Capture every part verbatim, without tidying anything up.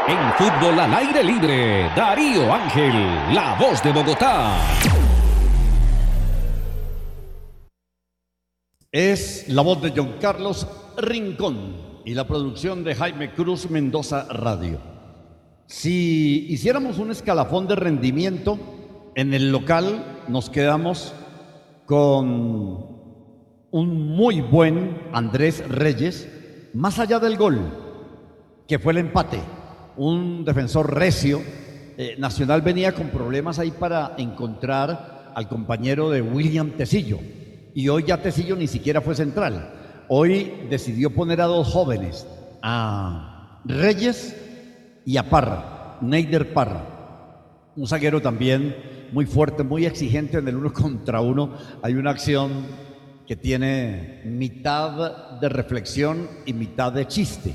En fútbol al aire libre, Darío Ángel, la voz de Bogotá. Es la voz de John Carlos Rincón y la producción de Jaime Cruz Mendoza Radio. Si hiciéramos un escalafón de rendimiento, en el local nos quedamos con un muy buen Andrés Reyes, más allá del gol, que fue el empate. Un defensor recio. eh, Nacional venía con problemas ahí para encontrar al compañero de William Tecillo, y hoy ya Tecillo ni siquiera fue central. Hoy decidió poner a dos jóvenes, a Reyes y a Parra, Neider Parra, un zaguero también muy fuerte, muy exigente en el uno contra uno. Hay una acción que tiene mitad de reflexión y mitad de chiste.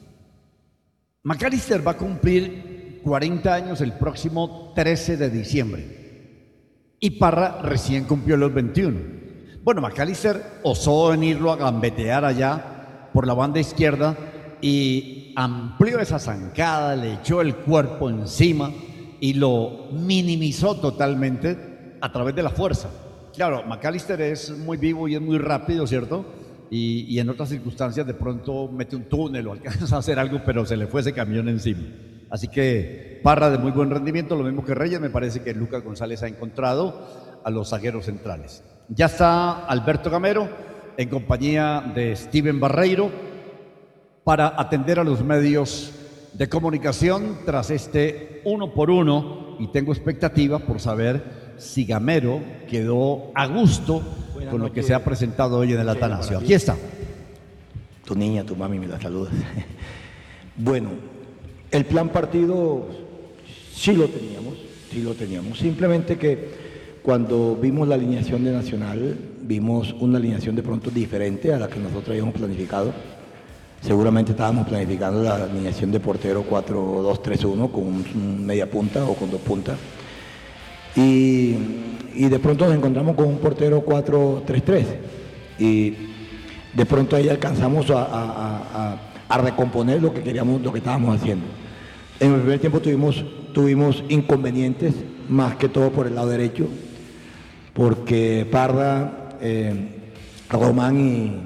McAllister va a cumplir cuarenta años el próximo trece de diciembre y Parra recién cumplió los veintiuno. Bueno, McAllister osó venirlo a gambetear allá por la banda izquierda y amplió esa zancada, le echó el cuerpo encima y lo minimizó totalmente a través de la fuerza. Claro, McAllister es muy vivo y es muy rápido, ¿cierto? Y, y en otras circunstancias de pronto mete un túnel o alcanza a hacer algo, pero se le fue ese camión encima. Así que Parra de muy buen rendimiento, lo mismo que Reyes. Me parece que Lucas González ha encontrado a los zagueros centrales. Ya está Alberto Gamero en compañía de Steven Barreiro para atender a los medios de comunicación tras este uno por uno, y tengo expectativa por saber si Gamero quedó a gusto Buenas con noches. Lo que se ha presentado hoy en el Atanasio. Aquí está. Tu niña, tu mami me la saludas. Bueno, el plan partido sí lo teníamos, sí lo teníamos. Simplemente que cuando vimos la alineación de Nacional, vimos una alineación de pronto diferente a la que nosotros habíamos planificado. Seguramente estábamos planificando la alineación de portero cuatro dos tres uno con un media punta o con dos puntas. Y, y de pronto nos encontramos con un portero cuatro tres tres. Y de pronto ahí alcanzamos a, a, a, a recomponer lo que queríamos, lo que estábamos haciendo. En el primer tiempo tuvimos, tuvimos inconvenientes, más que todo por el lado derecho, porque Parra, eh, Román y,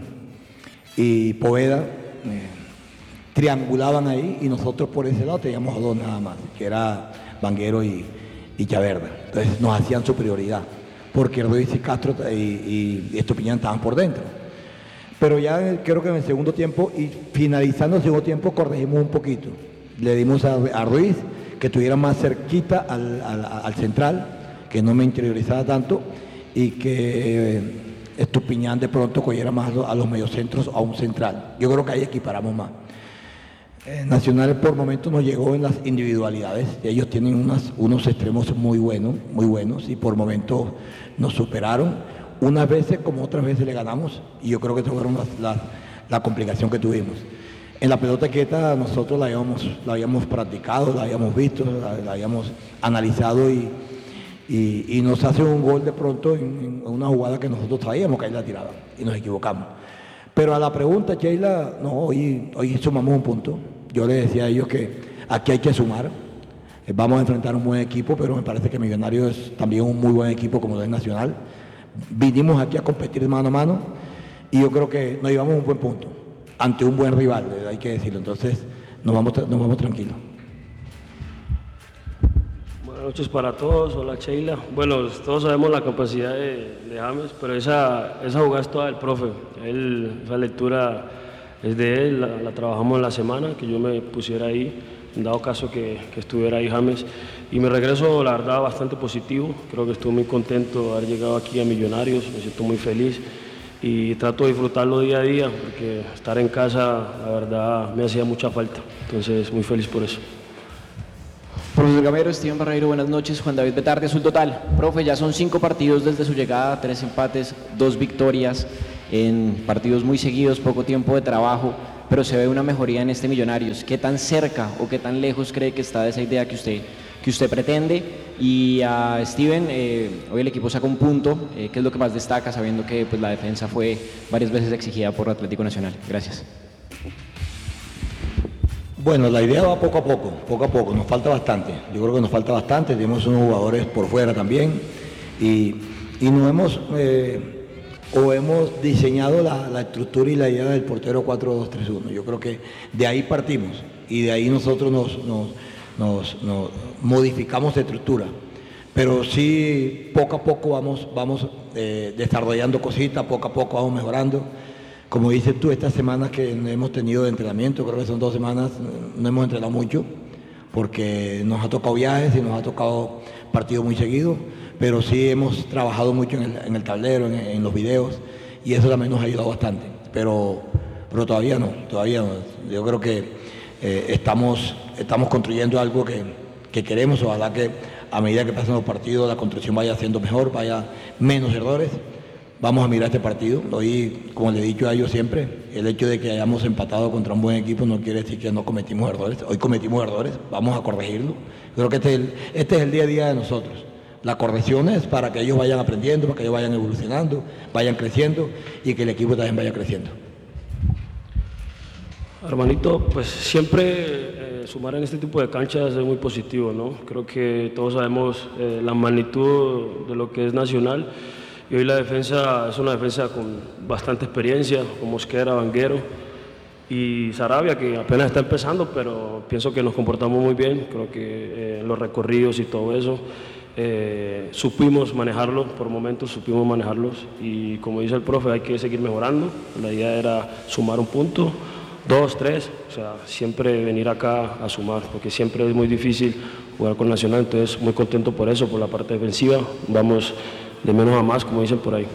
y Poveda eh, triangulaban ahí, y nosotros por ese lado teníamos a dos nada más, que era Vanguero y, y Chaverda. Entonces nos hacían superioridad, porque Ruiz y Castro y, y, y Estupiñán estaban por dentro. Pero ya creo que en el segundo tiempo, y finalizando el segundo tiempo, corregimos un poquito. Le dimos a, a Ruiz que estuviera más cerquita al, al, al central, que no me interiorizara tanto, y que eh, Estupiñán de pronto cogiera más a los mediocentros a un central. Yo creo que ahí equiparamos más. Eh, Nacional por momentos nos llegó en las individualidades. Ellos tienen unas, unos extremos muy buenos, muy buenos, y por momentos nos superaron. Unas veces como otras veces le ganamos, y yo creo que esa fue la, la, la complicación que tuvimos. En la pelota quieta nosotros la habíamos, la habíamos practicado, la habíamos visto, la, la habíamos analizado, y, y, y nos hace un gol de pronto en, en una jugada que nosotros traíamos, que ahí la tiraban y nos equivocamos. Pero a la pregunta, Sheila, no, hoy, hoy sumamos un punto. Yo le decía a ellos que aquí hay que sumar. Vamos a enfrentar un buen equipo, pero me parece que Millonarios es también un muy buen equipo como lo es Nacional. Vinimos aquí a competir mano a mano, y yo creo que nos llevamos un buen punto ante un buen rival, hay que decirlo. Entonces nos vamos, nos vamos tranquilos. Buenas noches para todos. Hola, Sheila. Bueno, todos sabemos la capacidad de, de James, pero esa, esa jugada es toda del profe. Él, esa lectura es de él, la, la trabajamos en la semana, que yo me pusiera ahí, en dado caso que, que estuviera ahí James. Y mi regreso, la verdad, bastante positivo. Creo que estoy muy contento de haber llegado aquí a Millonarios, me siento muy feliz y trato de disfrutarlo día a día, porque estar en casa, la verdad, me hacía mucha falta. Entonces, muy feliz por eso. Profesor Gamero, Steven Barreiro, buenas noches. Juan David Betarde, Azul Total. Profe, ya son cinco partidos desde su llegada, tres empates, dos victorias, en partidos muy seguidos, poco tiempo de trabajo, pero se ve una mejoría en este Millonarios. ¿Qué tan cerca o qué tan lejos cree que está de esa idea que usted, que usted pretende? Y a Steven, eh, hoy el equipo saca un punto, eh, ¿qué es lo que más destaca, sabiendo que pues, la defensa fue varias veces exigida por Atlético Nacional? Gracias. Bueno, la idea va poco a poco, poco a poco, nos falta bastante. Yo creo que nos falta bastante, tenemos unos jugadores por fuera también y, y nos hemos, eh, o hemos diseñado la, la estructura y la idea del portero cuatro dos tres uno. Yo creo que de ahí partimos y de ahí nosotros nos, nos, nos, nos modificamos de estructura. Pero sí, poco a poco vamos, vamos eh, desarrollando cositas, poco a poco vamos mejorando. Como dices tú, estas semanas que hemos tenido de entrenamiento, creo que son dos semanas, no hemos entrenado mucho, porque nos ha tocado viajes y nos ha tocado partidos muy seguidos, pero sí hemos trabajado mucho en el, en el tablero, en, en los videos, y eso también nos ha ayudado bastante. Pero, pero todavía no, todavía no. Yo creo que eh, estamos, estamos construyendo algo que, que queremos, ojalá que a medida que pasen los partidos la construcción vaya siendo mejor, vaya menos errores. Vamos a mirar este partido. Hoy, como le he dicho a ellos siempre, el hecho de que hayamos empatado contra un buen equipo no quiere decir que no cometimos errores. Hoy cometimos errores, vamos a corregirlo. Creo que este es el, este es el día a día de nosotros. La corrección es para que ellos vayan aprendiendo, para que ellos vayan evolucionando, vayan creciendo y que el equipo también vaya creciendo. Hermanito, pues siempre eh, sumar en este tipo de canchas es muy positivo, ¿no? Creo que todos sabemos eh, la magnitud de lo que es Nacional. Y hoy la defensa es una defensa con bastante experiencia, con Mosquera, Vanguero y Sarabia, que apenas está empezando, pero pienso que nos comportamos muy bien. Creo que eh, los recorridos y todo eso, eh, supimos manejarlos, por momentos supimos manejarlos. Y como dice el profe, hay que seguir mejorando. La idea era sumar un punto, dos, tres, o sea, siempre venir acá a sumar, porque siempre es muy difícil jugar con Nacional, entonces muy contento por eso, por la parte defensiva. Vamos de menos a más, como dicen por ahí.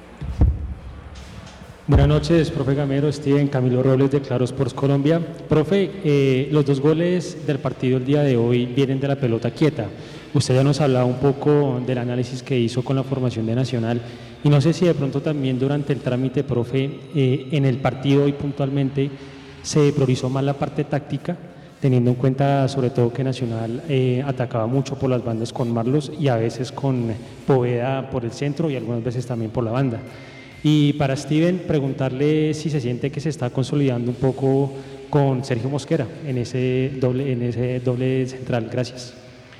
Buenas noches, profe Gamero, Steven, Camilo Robles de Claro Sports Colombia. Profe, eh, los dos goles del partido el día de hoy vienen de la pelota quieta. Usted ya nos hablaba un poco del análisis que hizo con la formación de Nacional y no sé si de pronto también durante el trámite, profe, eh, en el partido hoy puntualmente se priorizó más la parte táctica, teniendo en cuenta sobre todo que Nacional eh, atacaba mucho por las bandas con Marlos y a veces con Poveda por el centro y algunas veces también por la banda. Y para Steven, preguntarle si se siente que se está consolidando un poco con Sergio Mosquera en ese doble, en ese doble central. Gracias.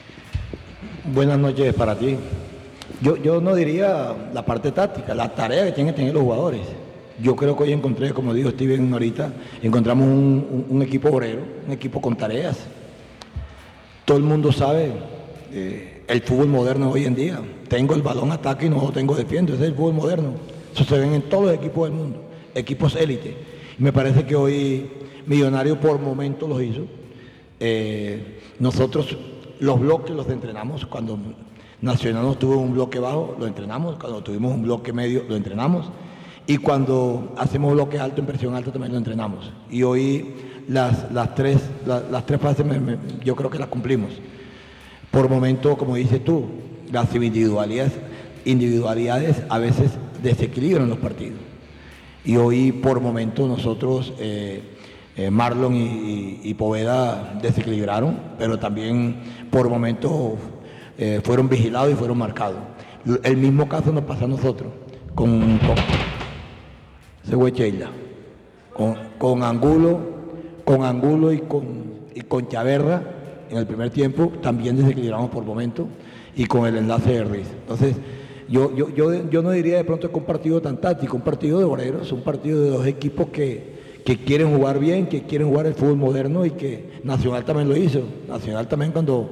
Buenas noches para ti. Yo, yo no diría la parte táctica, la tarea que tienen que tener los jugadores. Yo creo que hoy encontré, como dijo Steven ahorita, encontramos un, un, un equipo obrero, un equipo con tareas. Todo el mundo sabe eh, el fútbol moderno hoy en día. Tengo el balón ataque y no lo tengo defiendo, ese es el fútbol moderno. Eso se ven en todos los equipos del mundo, equipos élite. Y me parece que hoy Millonario por momentos los hizo. Eh, nosotros los bloques los entrenamos. Cuando Nacional nos tuvo un bloque bajo, lo entrenamos. Cuando tuvimos un bloque medio, lo entrenamos. Y cuando hacemos bloques altos en presión alta también lo entrenamos. Y hoy las, las, tres, la, las tres fases me, me, yo creo que las cumplimos. Por momentos, como dices tú, las individualidades, individualidades a veces desequilibran los partidos. Y hoy por momentos nosotros, eh, eh, Marlon y, y, y Poveda desequilibraron, pero también por momentos eh, fueron vigilados y fueron marcados. El mismo caso nos pasa a nosotros con... con Sheila, con, con Angulo, con Angulo y con, y con Chaverra en el primer tiempo también desequilibramos por momentos y con el enlace de Ruiz. Entonces, yo, yo, yo, yo no diría de pronto que un partido tan táctico, un partido de obreros, un partido de dos equipos que, que quieren jugar bien, que quieren jugar el fútbol moderno y que Nacional también lo hizo. Nacional también cuando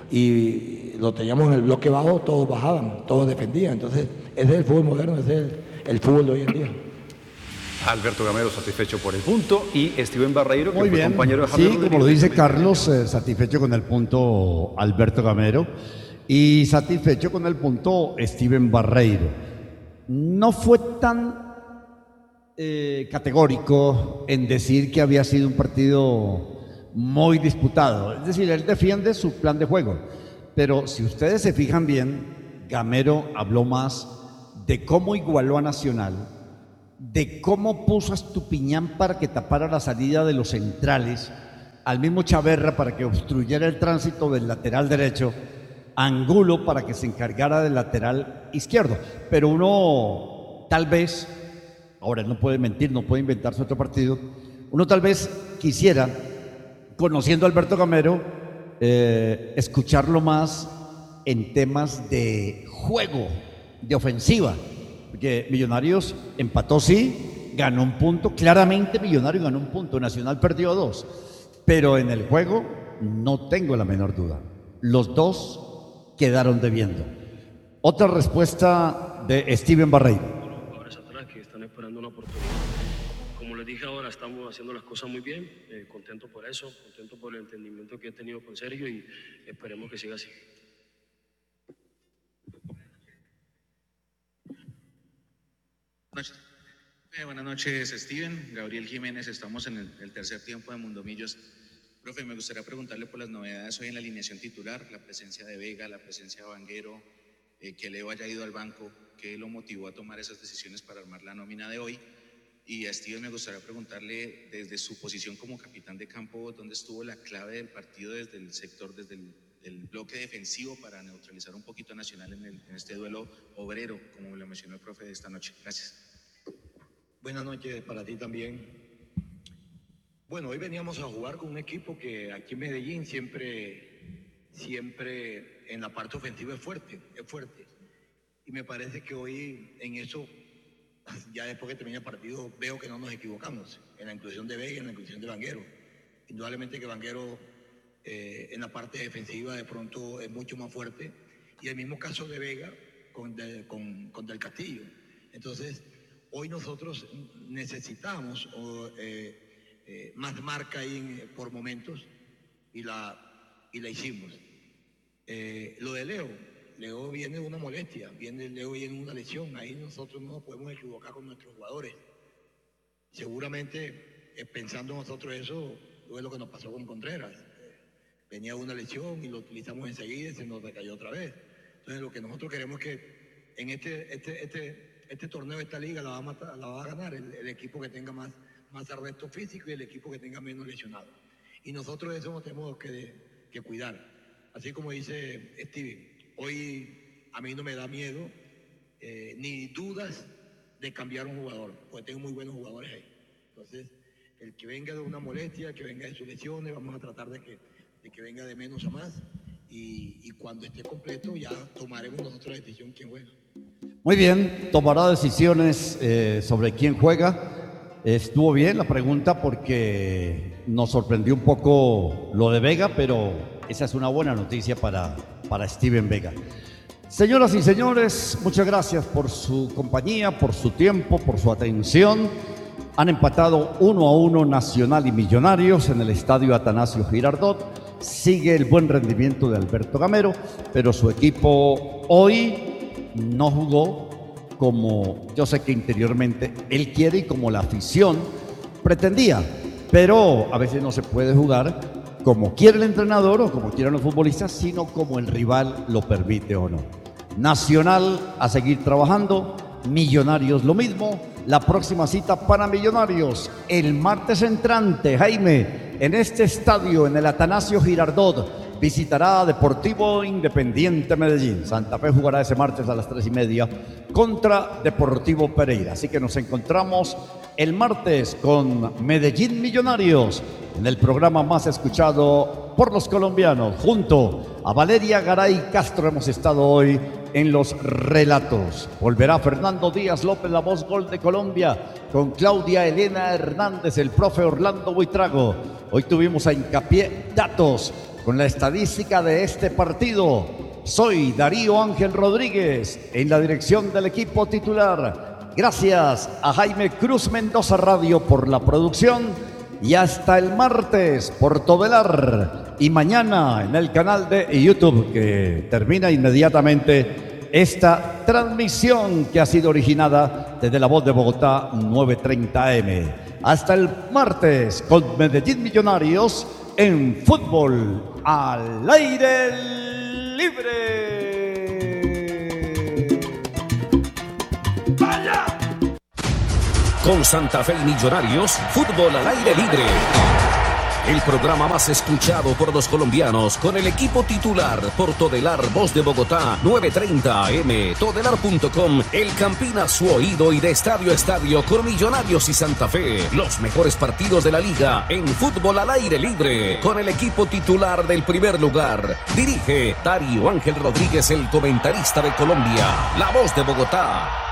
y lo teníamos en el bloque bajo, todos bajaban, todos defendían. Entonces, ese es el fútbol moderno, ese es el, el fútbol de hoy en día. Alberto Gamero satisfecho por el punto y Steven Barreiro, que Muy fue bien. compañero de Javier Sí, Rodríguez. como lo dice Carlos, eh, satisfecho con el punto Alberto Gamero y satisfecho con el punto Steven Barreiro. No fue tan eh, categórico en decir que había sido un partido muy disputado. Es decir, él defiende su plan de juego. Pero si ustedes se fijan bien, Gamero habló más de cómo igualó a Nacional, de cómo puso a Estupiñán para que tapara la salida de los centrales, al mismo Chaverra para que obstruyera el tránsito del lateral derecho, Angulo para que se encargara del lateral izquierdo. Pero uno tal vez, ahora no puede mentir, no puede inventarse otro partido, uno tal vez quisiera conociendo a Alberto Gamero, eh, escucharlo más en temas de juego, de ofensiva, porque Millonarios empató sí, ganó un punto, claramente Millonarios ganó un punto, Nacional perdió dos, pero en el juego no tengo la menor duda, los dos quedaron debiendo. Otra respuesta de Steven Barreiro. Jugadores atrás que están esperando una oportunidad. Como les dije ahora, estamos haciendo las cosas muy bien, eh, contento por eso, contento por el entendimiento que he tenido con Sergio y esperemos que siga así. Buenas noches. Eh, buenas noches, Steven. Gabriel Jiménez, estamos en el, el tercer tiempo de Mundomillos. Profe, me gustaría preguntarle por las novedades hoy en la alineación titular, la presencia de Vega, la presencia de Vanguero, eh, que Leo haya ido al banco, ¿qué lo motivó a tomar esas decisiones para armar la nómina de hoy? Y a Steven me gustaría preguntarle desde su posición como capitán de campo, ¿dónde estuvo la clave del partido desde el sector, desde el, el bloque defensivo para neutralizar un poquito a Nacional en, el, en este duelo obrero, como lo mencionó el profe de esta noche? Gracias. Buenas noches para ti también. Bueno, hoy veníamos a jugar con un equipo que aquí en Medellín siempre, siempre en la parte ofensiva es fuerte, es fuerte. Y me parece que hoy en eso, ya después que termina el partido, veo que no nos equivocamos en la inclusión de Vega y en la inclusión de Vanguero. Indudablemente que Vanguero eh, en la parte defensiva de pronto es mucho más fuerte. Y el mismo caso de Vega con, de, con, con Del Castillo. Entonces, hoy nosotros necesitamos o, eh, eh, más marca ahí en, por momentos y la, y la hicimos. Eh, lo de Leo, Leo viene de una molestia, viene, Leo viene de una lesión, ahí nosotros no nos podemos equivocar con nuestros jugadores. Seguramente eh, pensando nosotros eso, es lo que nos pasó con Contreras. Eh, venía de una lesión y lo utilizamos enseguida y se nos recayó otra vez. Entonces lo que nosotros queremos es que en este, este, este Este torneo, esta liga la va a, matar, la va a ganar el, el equipo que tenga más, más arresto físico y el equipo que tenga menos lesionados. Y nosotros eso nos tenemos que, que cuidar. Así como dice Steven, hoy a mí no me da miedo eh, ni dudas de cambiar un jugador, porque tengo muy buenos jugadores ahí. Entonces, el que venga de una molestia, que venga de sus lesiones, vamos a tratar de que, de que venga de menos a más. Y, y cuando esté completo ya tomaremos nosotros la decisión quién juega. Muy bien, tomará decisiones eh, sobre quién juega. Estuvo bien la pregunta porque nos sorprendió un poco lo de Vega, pero esa es una buena noticia para, para Steven Vega. Señoras y señores, muchas gracias por su compañía, por su tiempo, por su atención. Han empatado uno a uno Nacional y Millonarios en el estadio Atanasio Girardot. Sigue el buen rendimiento de Alberto Gamero, pero su equipo hoy no jugó como yo sé que interiormente él quiere y como la afición pretendía, pero a veces no se puede jugar como quiere el entrenador o como quieren los futbolistas, sino como el rival lo permite o no. Nacional a seguir trabajando, Millonarios lo mismo. La próxima cita para Millonarios el martes entrante, Jaime, en este estadio, en el Atanasio Girardot, visitará Deportivo Independiente Medellín. Santa Fe jugará ese martes a las tres y media contra Deportivo Pereira. Así que nos encontramos el martes con Medellín Millonarios en el programa más escuchado por los colombianos. Junto a Valeria Garay Castro hemos estado hoy en los relatos. Volverá Fernando Díaz López, la voz gol de Colombia, con Claudia Elena Hernández, el profe Orlando Buitrago. Hoy tuvimos a Hincapié Datos con la estadística de este partido. Soy Darío Ángel Rodríguez en la dirección del equipo titular. Gracias a Jaime Cruz Mendoza Radio por la producción y hasta el martes por Todelar y mañana en el canal de YouTube, que termina inmediatamente esta transmisión que ha sido originada desde La Voz de Bogotá novecientos treinta A M. Hasta el martes con Medellín Millonarios en Fútbol al Aire Libre. ¡Vaya! Con Santa Fe y Millonarios, Fútbol al Aire Libre. el programa más escuchado por los colombianos, con el equipo titular por Todelar, Voz de Bogotá, nueve treinta A M, todelar punto com, El Campín a su oído y de estadio a estadio con Millonarios y Santa Fe. Los mejores partidos de la liga en fútbol al aire libre, con el equipo titular del primer lugar. Dirige Darío Ángel Rodríguez, el comentarista de Colombia, La Voz de Bogotá.